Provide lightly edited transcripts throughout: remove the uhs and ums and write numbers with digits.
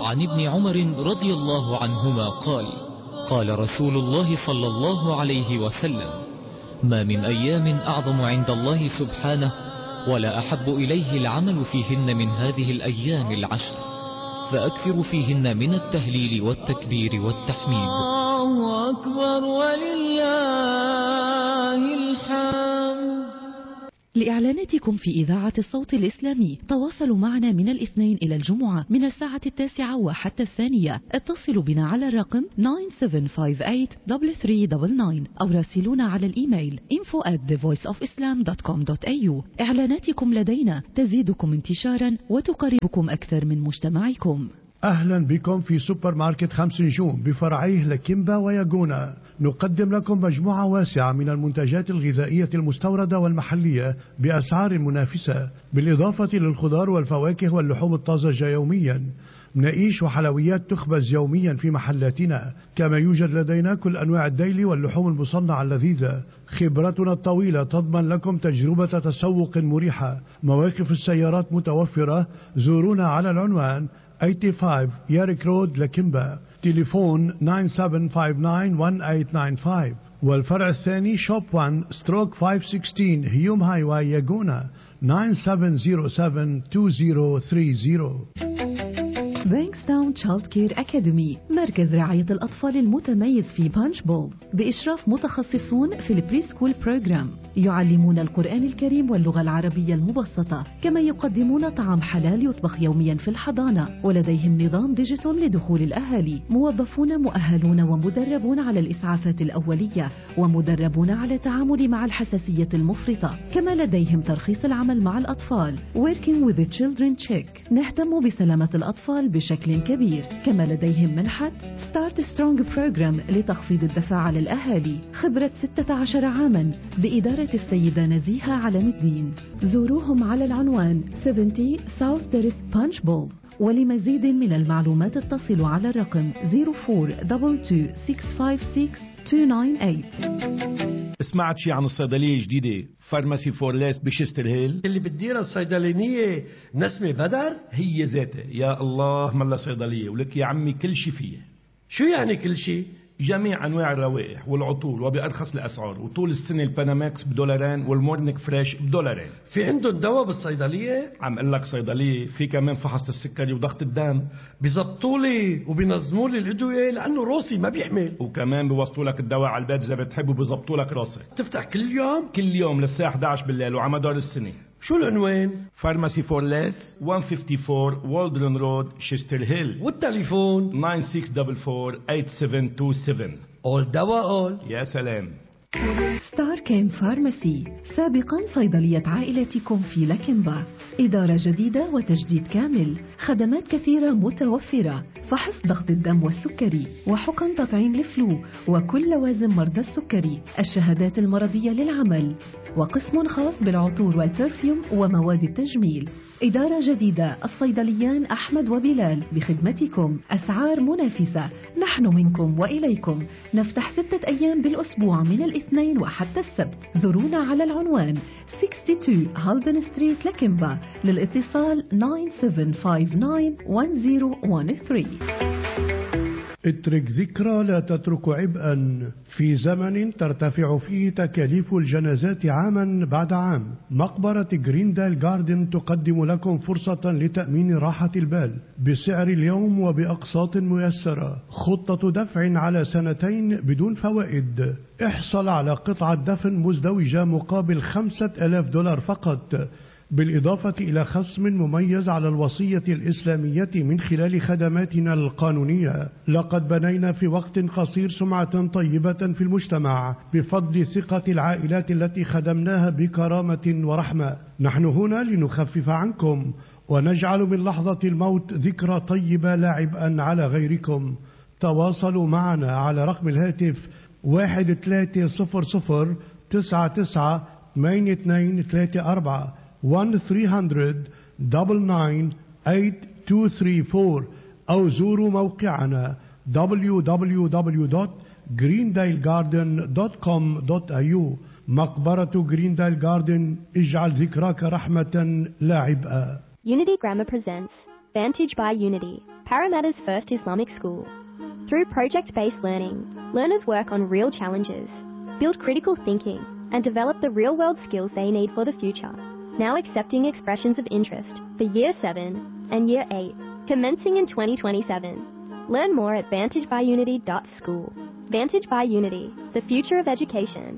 عن ابن عمر رضي الله عنهما قال: قال رسول الله صلى الله عليه وسلم: ما من أيام أعظم عند الله سبحانه ولا أحب إليه العمل فيهن من هذه الأيام العشر، فأكثر فيهن من التهليل والتكبير والتحميد. الله أكبر ولله الحمد. لإعلاناتكم في إذاعة الصوت الإسلامي تواصلوا معنا من الاثنين إلى الجمعة من الساعة 9 وحتى 2. اتصلوا بنا على الرقم 9758-3399 أو راسلونا على الإيميل info@thevoiceofislam.com.au. إعلاناتكم لدينا تزيدكم انتشارا وتقربكم أكثر من مجتمعكم. أهلا بكم في سوبر ماركت 5 نجوم بفرعيه لكيمبا وياغونا. نقدم لكم مجموعة واسعة من المنتجات الغذائية المستوردة والمحلية بأسعار منافسة، بالإضافة للخضار والفواكه واللحوم الطازجة يوميا. مناقيش وحلويات تخبز يوميا في محلاتنا، كما يوجد لدينا كل أنواع الديلي واللحوم المصنعة اللذيذة. خبرتنا الطويلة تضمن لكم تجربة تسوق مريحة. مواقف السيارات متوفرة. زورونا على العنوان 85 ياريك رود لكيمبا، تليفون 97591895. والفرع الثاني شوب 1 ستروك 516 هيوم هايواي ياغونا 97072030. بانكستاون تشايلد كير أكاديمي، مركز رعاية الأطفال المتميز في بانش بول بإشراف متخصصون في البري سكول بروجرام، يعلمون القرآن الكريم واللغة العربية المبسطة، كما يقدمون طعام حلال يطبخ يوميا في الحضانة، ولديهم نظام ديجيتال لدخول الأهالي. موظفون مؤهلون ومدربون على الإسعافات الأولية، ومدربون على التعامل مع الحساسية المفرطة، كما لديهم ترخيص العمل مع الأطفال Working with the Children Check. نهتم بسلامة الأطفال بشكل كبير، كما لديهم منحة Start Strong Program لتخفيض الدفع على الأهالي. خبرة 16 عاما بإدارة السيدة نزيهة علم الدين. زوروهم على العنوان 70 South Terrace Punch Bowl. ولمزيد من المعلومات اتصلوا على الرقم 0422656298. سمعت شي عن الصيدلية الجديدة فارماسي فورليس بشستر هيل اللي بتديرها الصيدلانية نسمة بدر؟ هي ذاتها. يا الله ملا صيدلية ولك يا عمي كل شي فيها. شو يعني كل شي؟ جميع أنواع الروائح والعطور وبأرخص الأسعار، وطول السنة الباناماكس $2 والمورنيك فريش $2. في عندهم دواء بالصيدلية؟ عم قل لك صيدلية في كمان فحص السكري وضغط الدم، بيزبطوا لي وبينظموا لي الأدوية لأنه روسي ما بيحمل، وكمان بيوصلوا لك الدواء على البيت إذا بتحب وبيزبطوا لك راسك. تفتح كل يوم؟ كل يوم للساعة 11 بالليل وعلى مدار السنة. شو العنوان؟ فارماسي فورليس 154 والدرن رود شستر هيل، والتليفون 9644-8727. أول دواء أول. يا سلام. ستار كيم فارماسي، سابقا صيدلية عائلتكم في لكيمبا. إدارة جديدة وتجديد كامل، خدمات كثيرة متوفرة، فحص ضغط الدم والسكري، وحقن تطعيم الفلو وكل لوازم مرضى السكري، الشهادات المرضية للعمل، وقسم خاص بالعطور والبرفيوم ومواد التجميل. إدارة جديدة، الصيدليان أحمد وبلال بخدمتكم، أسعار منافسة، نحن منكم وإليكم. نفتح 6 أيام بالأسبوع من الاثنين وحتى السبت. زورونا على العنوان 62 هالدن ستريت لكيمبا. للاتصال 97591013. اترك ذكرى لا تترك عبئا. في زمن ترتفع فيه تكاليف الجنازات عاما بعد عام، مقبرة جريندال جاردن تقدم لكم فرصة لتأمين راحة البال بسعر اليوم وبأقساط ميسرة. خطة دفع على 2 بدون فوائد. احصل على قطعة دفن مزدوجة مقابل $5,000 فقط، بالإضافة إلى خصم مميز على الوصية الإسلامية من خلال خدماتنا القانونية. لقد بنينا في وقت قصير سمعة طيبة في المجتمع بفضل ثقة العائلات التي خدمناها بكرامة ورحمة. نحن هنا لنخفف عنكم ونجعل من لحظة الموت ذكرى طيبة لا عبئا على غيركم. تواصلوا معنا على رقم الهاتف 1300998234 1-300-99-8234 أو زوروا موقعنا www.greendalegarden.com.au. مقبرة جريندال جاردن، اجعل ذكراك رحمة لا عبئا. Unity Grammar presents Vantage by Unity, Parramatta's first Islamic school. Through project-based learning, learners work on real challenges, build critical thinking, and develop the real-world skills they need for the future. Now accepting expressions of interest for Year 7 and Year 8, commencing in 2027. Learn more at vantagebyunity.school. Vantage by Unity, the future of education.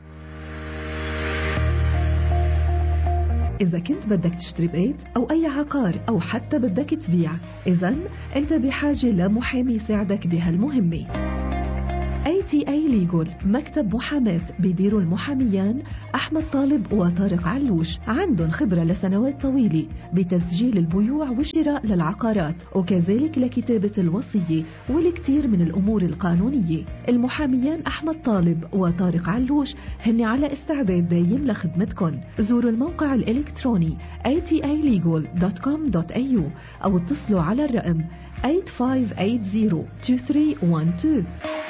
إذا كنت بدك تشتري بيت أو أي عقار أو حتى بدك تبيع، إذن أنت بحاجة لمحامي يساعدك بهالمهمة. ATA Legal مكتب محاماة بيديروا المحاميان أحمد طالب وطارق علوش. عندهم خبرة لسنوات طويلة بتسجيل البيوع والشراء للعقارات وكذلك لكتابة الوصية والكثير من الأمور القانونية. المحاميان أحمد طالب وطارق علوش هن على استعداد دايم لخدمتكم. زوروا الموقع الإلكتروني atalegal.com.au أو اتصلوا على الرقم 8580-2312.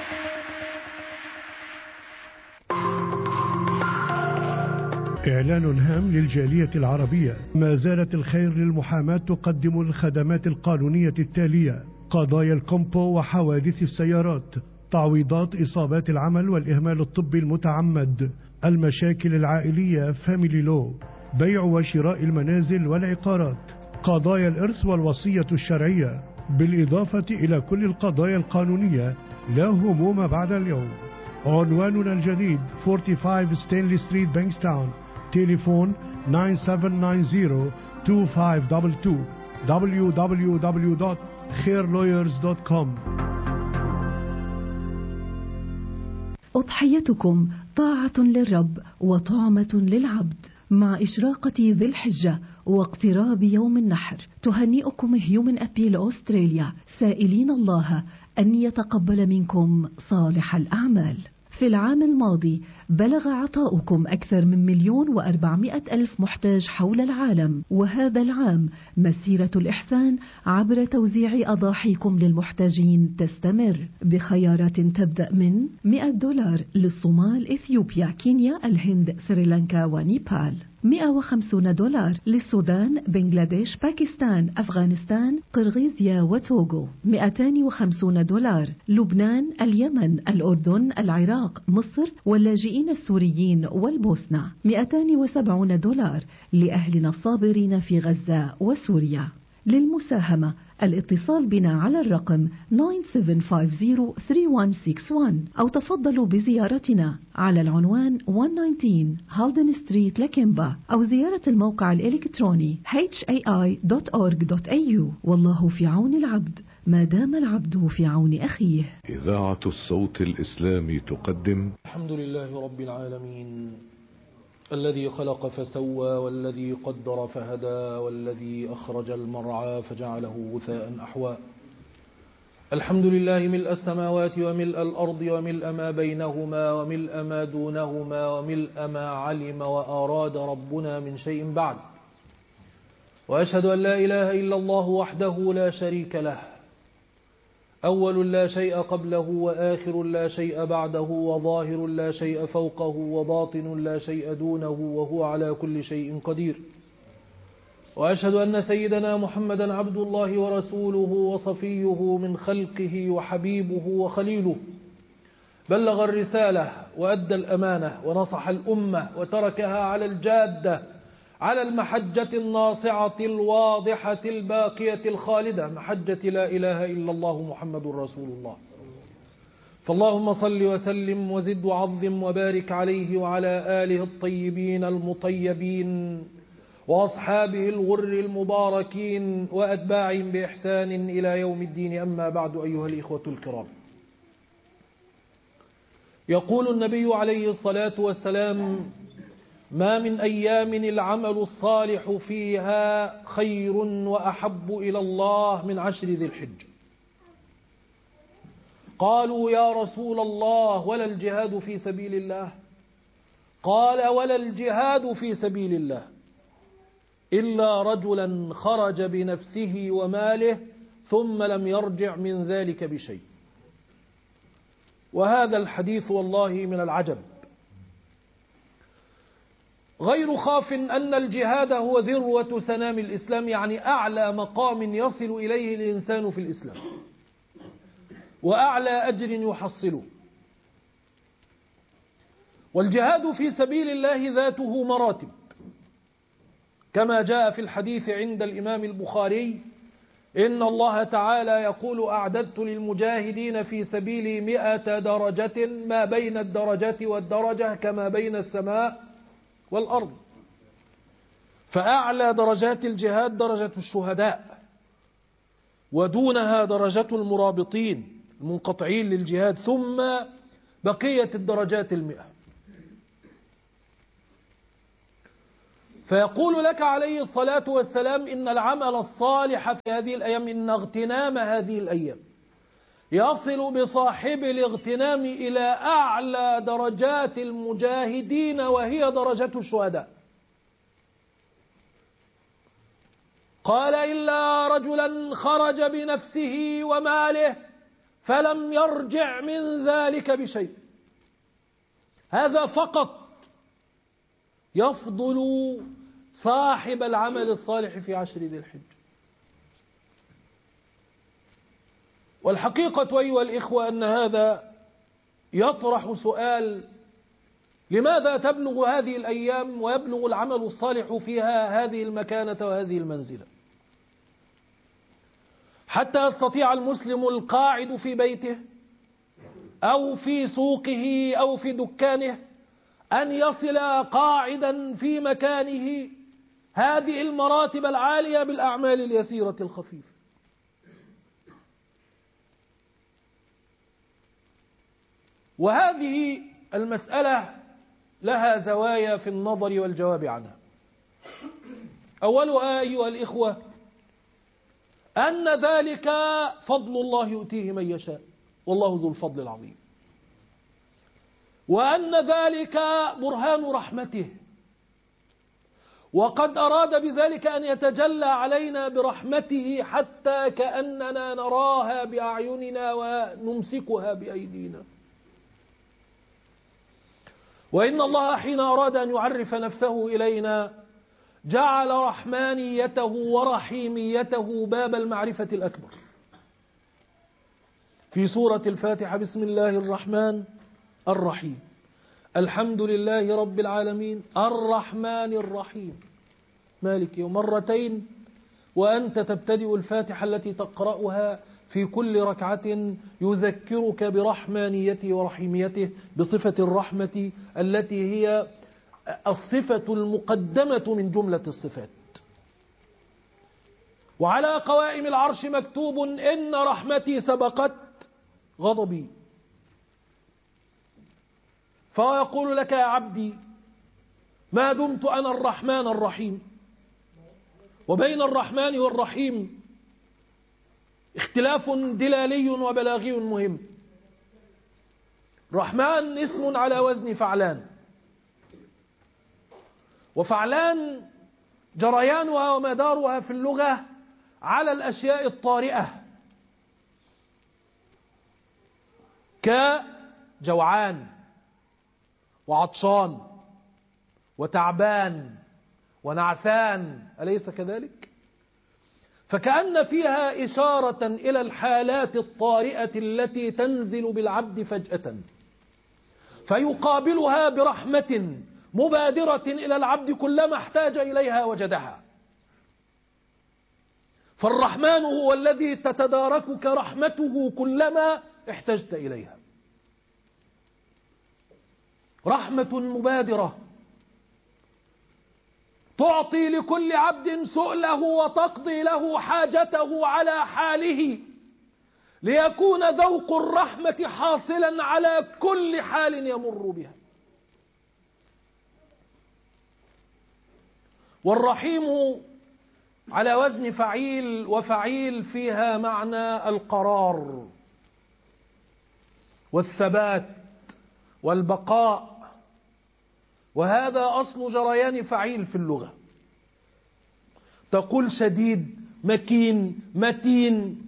إعلان هام للجالية العربية. ما زالت الخير للمحاماة تقدم الخدمات القانونية التالية: قضايا الكومبو وحوادث السيارات، تعويضات إصابات العمل والإهمال الطبي المتعمد، المشاكل العائلية فاميلي لو، بيع وشراء المنازل والعقارات، قضايا الإرث والوصية الشرعية، بالإضافة إلى كل القضايا القانونية. لا هموم بعد اليوم. عنواننا الجديد 45 ستانلي ستريت بانكستاون. تليفون 9790-2522. www.khairlawyers.com. أضحيتكم طاعة للرب وطعمة للعبد. مع إشراقة ذي الحجة واقتراب يوم النحر، تهنئكم هيومن أبيل أستراليا سائلين الله أن يتقبل منكم صالح الأعمال. في العام الماضي بلغ عطاؤكم أكثر من 1,400,000 محتاج حول العالم، وهذا العام مسيرة الإحسان عبر توزيع أضاحيكم للمحتاجين تستمر بخيارات تبدأ من $100 للصومال، إثيوبيا، كينيا، الهند، سريلانكا ونيبال. $150 للسودان، بنغلاديش، باكستان، أفغانستان، قرغيزيا وتوغو. $250 لبنان، اليمن، الأردن، العراق، مصر واللاجئين السوريين والبوسنة. $270 لأهلنا الصابرين في غزة وسوريا. للمساهمة الاتصال بنا على الرقم 9750-3161 أو تفضلوا بزيارتنا على العنوان 119 هالدن ستريت لكيمبا أو زيارة الموقع الإلكتروني hai.org.au. والله في عون العبد ما دام العبد في عون أخيه. إذاعة الصوت الإسلامي تقدم الحمد لله رب العالمين، الذي خلق فسوى والذي قدر فهدى والذي أخرج المرعى فجعله غثاء أحوى. الحمد لله ملء السماوات وملء الأرض وملء ما بينهما وملء ما دونهما وملء ما علم وأراد ربنا من شيء بعد. وأشهد أن لا إله إلا الله وحده لا شريك له، أول لا شيء قبله وآخر لا شيء بعده وظاهر لا شيء فوقه وباطن لا شيء دونه وهو على كل شيء قدير. وأشهد أن سيدنا محمدا عبد الله ورسوله وصفيه من خلقه وحبيبه وخليله، بلغ الرسالة وأدى الأمانة ونصح الأمة وتركها على الجادة، على المحجة الناصعة الواضحة الباقية الخالدة، محجة لا إله إلا الله محمد رسول الله. فاللهم صل وسلم وزد وعظم وبارك عليه وعلى آله الطيبين المطيبين وأصحابه الغر المباركين وأتباعهم بإحسان إلى يوم الدين. أما بعد، أيها الإخوة الكرام، يقول النبي عليه الصلاة والسلام: ما من أيام العمل الصالح فيها خير وأحب إلى الله من 10 ذي الحجة. قالوا يا رسول الله ولا الجهاد في سبيل الله؟ قال: ولا الجهاد في سبيل الله إلا رجلا خرج بنفسه وماله ثم لم يرجع من ذلك بشيء. وهذا الحديث والله من العجب. غير خاف أن الجهاد هو ذروة سنام الإسلام، يعني أعلى مقام يصل إليه الإنسان في الإسلام وأعلى أجر يحصله. والجهاد في سبيل الله ذاته مراتب، كما جاء في الحديث عند الإمام البخاري: إن الله تعالى يقول: أعددت للمجاهدين في سبيلي 100 درجة، ما بين الدرجة والدرجة كما بين السماء والأرض. فأعلى درجات الجهاد درجة الشهداء، ودونها درجة المرابطين المنقطعين للجهاد، ثم بقية الدرجات 100. فيقول لك عليه الصلاة والسلام: إن العمل الصالح في هذه الأيام، إن اغتنام هذه الأيام يصل بصاحب الاغتنام إلى أعلى درجات المجاهدين، وهي درجة الشهداء. قال: إلا رجلا خرج بنفسه وماله فلم يرجع من ذلك بشيء. هذا فقط يفضل صاحب العمل الصالح في 10 ذي الحجة. والحقيقة أيها الإخوة أن هذا يطرح سؤال: لماذا تبلغ هذه الأيام ويبلغ العمل الصالح فيها هذه المكانة وهذه المنزلة، حتى يستطيع المسلم القاعد في بيته أو في سوقه أو في دكانه أن يصل قاعدا في مكانه هذه المراتب العالية بالأعمال اليسيرة الخفيفة؟ وهذه المسألة لها زوايا في النظر والجواب عنها. أولها أيها الإخوة أن ذلك فضل الله يؤتيه من يشاء، والله ذو الفضل العظيم، وأن ذلك برهان رحمته، وقد أراد بذلك أن يتجلى علينا برحمته حتى كأننا نراها بأعيننا ونمسكها بأيدينا. وإن الله حين أراد أن يعرف نفسه إلينا جعل رحمانيته ورحيميته باب المعرفة الأكبر في سورة الفاتحة: بسم الله الرحمن الرحيم، الحمد لله رب العالمين، الرحمن الرحيم، مالك يوم. مرتين وأنت تبتدئ الفاتحة التي تقرأها في كل ركعة يذكرك برحمانيته ورحيميته، بصفة الرحمة التي هي الصفة المقدمة من جملة الصفات. وعلى قوائم العرش مكتوب: إن رحمتي سبقت غضبي. فهو يقول لك: يا عبدي ما دمت أنا الرحمن الرحيم. وبين الرحمن والرحيم اختلاف دلالي وبلاغي مهم. رحمن اسم على وزن فعلان، وفعلان جريانها ومدارها في اللغة على الأشياء الطارئة، كجوعان وعطشان وتعبان ونعسان، أليس كذلك؟ فكأن فيها إشارة إلى الحالات الطارئة التي تنزل بالعبد فجأة، فيقابلها برحمة مبادرة إلى العبد كلما احتاج إليها وجدها. فالرحمن هو الذي تتداركك رحمته كلما احتجت إليها، رحمة مبادرة تعطي لكل عبد سؤله وتقضي له حاجته على حاله، ليكون ذوق الرحمة حاصلا على كل حال يمر بها. والرحيم على وزن فعيل، وفعيل فيها معنى القرار والثبات والبقاء، وهذا أصل جريان فعيل في اللغة. تقول شديد، مكين، متين،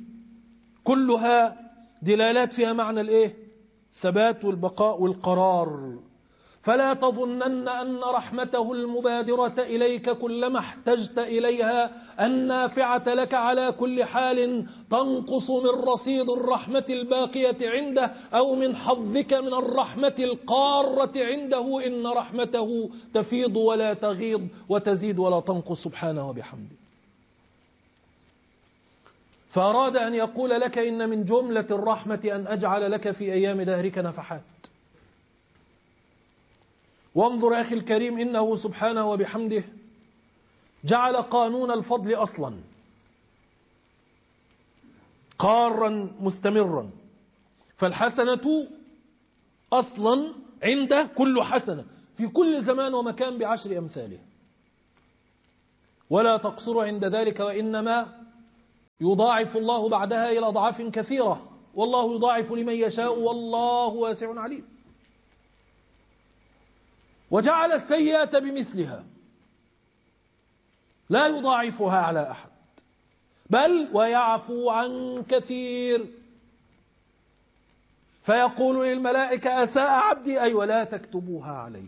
كلها دلالات فيها معنى الثبات والبقاء والقرار. فلا تظنن أن رحمته المبادرة إليك كلما احتجت إليها النافعة لك على كل حال تنقص من رصيد الرحمة الباقية عنده أو من حظك من الرحمة القارة عنده. إن رحمته تفيض ولا تغيض وتزيد ولا تنقص سبحانه وبحمده. فأراد أن يقول لك إن من جملة الرحمة أن أجعل لك في أيام دهرك نفحات. وانظر أخي الكريم، إنه سبحانه وبحمده جعل قانون الفضل أصلا قارا مستمرا. فالحسنة أصلا عنده كل حسنة في كل زمان ومكان ب10 أمثاله، ولا تقصر عند ذلك، وإنما يضاعف الله بعدها إلى أضعاف كثيرة، والله يضاعف لمن يشاء والله واسع عليم. وجعل السيئة بمثلها لا يضاعفها على أحد، بل ويعفو عن كثير. فيقول للملائكة أساء عبدي أيوة لا تكتبوها عليه.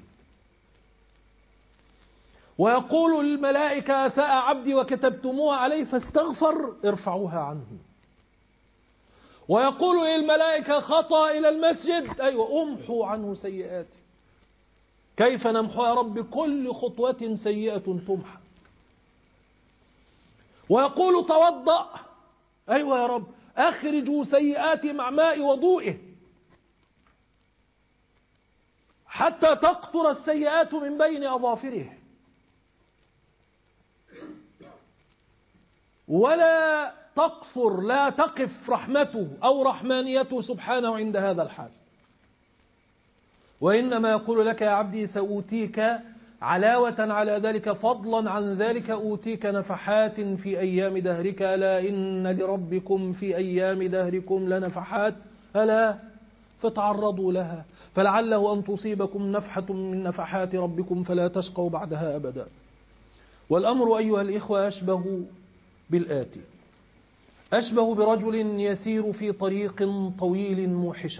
ويقول للملائكة أساء عبدي وكتبتموها عليه فاستغفر ارفعوها عنه. ويقول للملائكة خطأ إلى المسجد أيوة امحوا عنه سيئاته. كيف نمحو يا رب؟ كل خطوة سيئة تمحى. ويقول توضأ أيوة يا رب أخرجوا سيئات مع ماء وضوئه حتى تقطر السيئات من بين أظافره. ولا تقصر، لا تقف رحمته أو رحمانيته سبحانه عند هذا الحال، وإنما يقول لك يا عبدي سأوتيك علاوة على ذلك، فضلا عن ذلك أوتيك نفحات في أيام دهرك. ألا إن لربكم في أيام دهركم لنفحات ألا فتعرضوا لها فلعله أن تصيبكم نفحة من نفحات ربكم فلا تشقوا بعدها أبدا. والأمر أيها الإخوة أشبه بالآتي: أشبه برجل يسير في طريق طويل موحشة،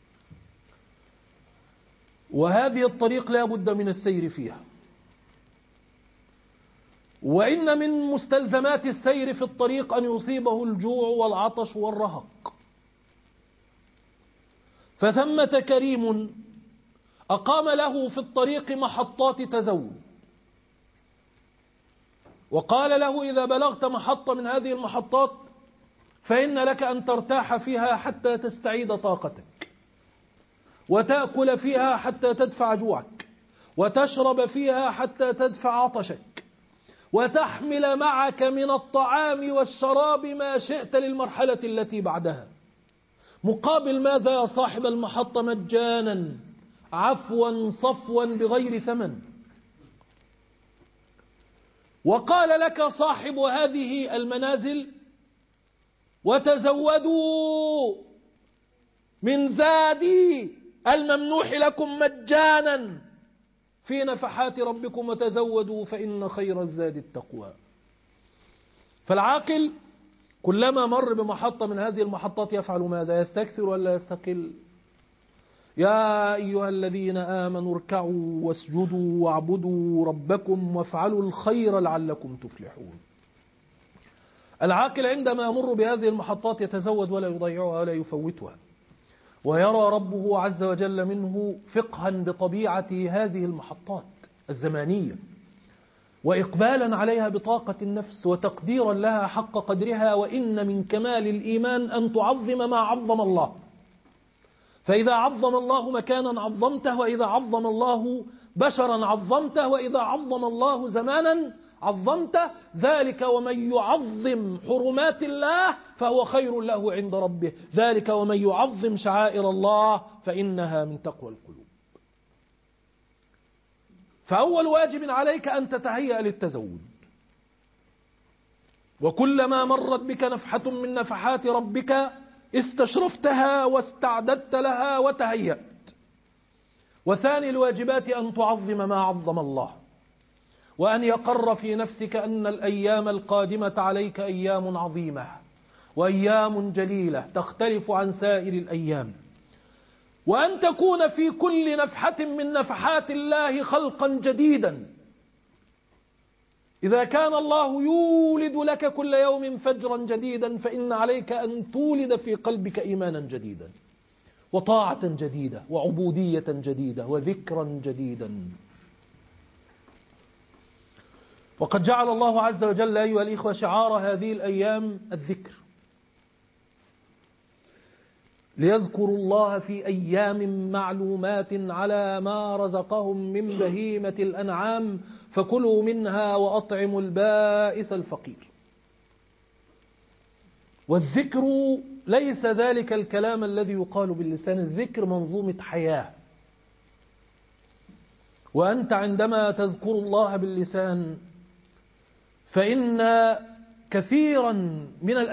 وهذه الطريق لا بد من السير فيها، وإن من مستلزمات السير في الطريق أن يصيبه الجوع والعطش والرهق. فثمة كريم أقام له في الطريق محطات تزود، وقال له إذا بلغت محطة من هذه المحطات فإن لك أن ترتاح فيها حتى تستعيد طاقتك، وتأكل فيها حتى تدفع جوعك، وتشرب فيها حتى تدفع عطشك، وتحمل معك من الطعام والشراب ما شئت للمرحلة التي بعدها. مقابل ماذا يا صاحب المحطة؟ مجانا، عفوا صفوا بغير ثمن. وقال لك صاحب هذه المنازل وتزودوا من زادي الممنوح لكم مجانا في نفحات ربكم وتزودوا فإن خير الزاد التقوى. فالعاقل كلما مر بمحطة من هذه المحطات يفعل ماذا؟ يستكثر ولا يستقل؟ يا أيها الذين آمنوا اركعوا واسجدوا واعبدوا ربكم وافعلوا الخير لعلكم تفلحون. العاقل عندما يمر بهذه المحطات يتزود ولا يضيعها ولا يفوتها، ويرى ربه عز وجل منه فقها بطبيعة هذه المحطات الزمانية، وإقبالا عليها بطاقة النفس، وتقديرا لها حق قدرها. وإن من كمال الإيمان أن تعظم ما عظم الله، فإذا عظم الله مكانا عظمته، وإذا عظم الله بشرا عظمته، وإذا عظم الله زمانا عظمته. ذلك ومن يعظم حرمات الله فهو خير له عند ربه، ذلك ومن يعظم شعائر الله فإنها من تقوى القلوب. فأول واجب عليك أن تتهيأ للتزود، وكلما مرت بك نفحة من نفحات ربك استشرفتها واستعددت لها وتهيأت. وثاني الواجبات أن تعظم ما عظم الله، وأن يقر في نفسك أن الأيام القادمة عليك أيام عظيمة وأيام جليلة تختلف عن سائر الأيام. وأن تكون في كل نفحة من نفحات الله خلقا جديدا. إذا كان الله يولد لك كل يوم فجرا جديدا، فإن عليك أن تولد في قلبك إيمانا جديدا وطاعة جديدة وعبودية جديدة وذكرا جديدا. وقد جعل الله عز وجل أيها الإخوة شعار هذه الأيام الذكر، ليذكروا الله في أيام معلومات على ما رزقهم من بهيمة الأنعام فكلوا منها وأطعموا البائس الفقير. والذكر ليس ذلك الكلام الذي يقال باللسان، الذكر منظومة حياة. وأنت عندما تذكر الله باللسان فإن كثيرا من